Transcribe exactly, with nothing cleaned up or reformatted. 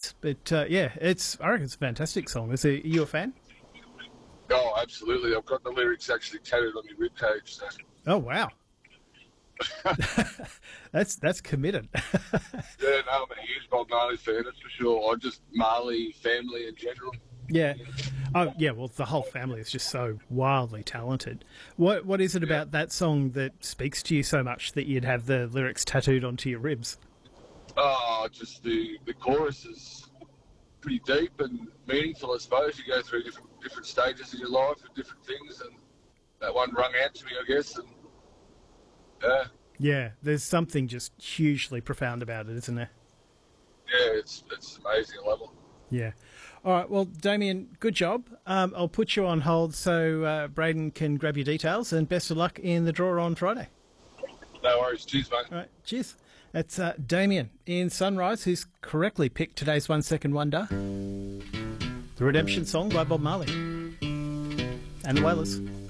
beats. But uh, yeah, it's I reckon it's a fantastic song. Is it, are you a fan? Oh, absolutely. I've got the lyrics actually tattooed on my ribcage. So. Oh wow, that's that's committed. Yeah, no, I'm a huge Bob Marley fan, that's for sure. Or just Marley family in general. Yeah. Oh, yeah. Well, the whole family is just so wildly talented. What What is it Yeah. about that song that speaks to you so much that you'd have the lyrics tattooed onto your ribs? Oh, just the, the chorus is pretty deep and meaningful, I suppose. You go through different different stages in your life and different things, and that one rung out to me, I guess. And yeah, Yeah. There's something just hugely profound about it, isn't there? yeah, it's it's amazing. I love it. Yeah. All right. Well, Damien, good job. Um, I'll put you on hold so uh, Braden can grab your details, and best of luck in the draw on Friday. No worries. Cheers, mate. All right. Cheers. That's uh, Damien in Sunrise, who's correctly picked today's One Second Wonder, the Redemption Song by Bob Marley and the Wailers.